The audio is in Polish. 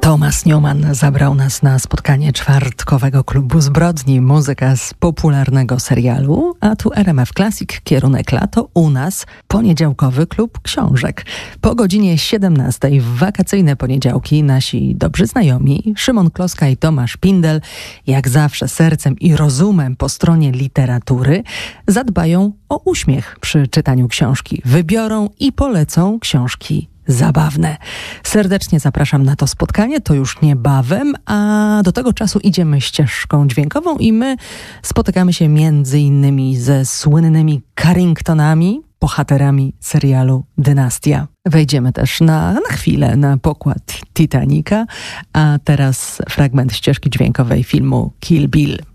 Thomas Newman zabrał nas na spotkanie czwartkowego klubu zbrodni, muzyka z popularnego serialu, a tu RMF Classic, kierunek lato, u nas poniedziałkowy klub książek. Po godzinie 17 w wakacyjne poniedziałki nasi dobrzy znajomi Szymon Kloska i Tomasz Pindel, jak zawsze sercem i rozumem po stronie literatury, zadbają o uśmiech przy czytaniu książki. Wybiorą i polecą książki zabawne. Serdecznie zapraszam na to spotkanie, to już niebawem, a do tego czasu idziemy ścieżką dźwiękową i my spotykamy się między innymi ze słynnymi Carringtonami, bohaterami serialu Dynastia. Wejdziemy też na chwilę na pokład Titanica, a teraz fragment ścieżki dźwiękowej filmu Kill Bill.